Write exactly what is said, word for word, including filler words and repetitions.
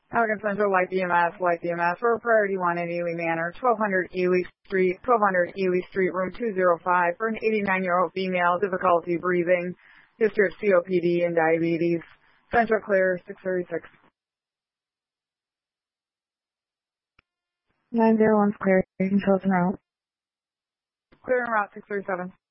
Allegan Central, Light B M S, Light B M S, for Priority one in Ely Manor, twelve hundred Ely Street, twelve hundred Ely Street, room two oh five, for an eighty-nine-year-old female, difficulty breathing, history of C O P D and diabetes. Central clear, six thirty-six. nine zero one's clear. You can close en route. Clear en route, six thirty-seven.